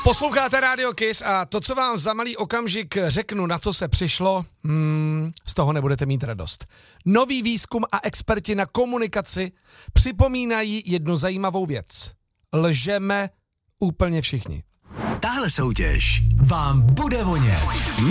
Posloucháte Radio Kiss a to, co vám za malý okamžik řeknu, na co se přišlo, z toho nebudete mít radost. Nový výzkum a experti na komunikaci připomínají jednu zajímavou věc. Lžeme úplně všichni. Tahle soutěž vám bude vonět.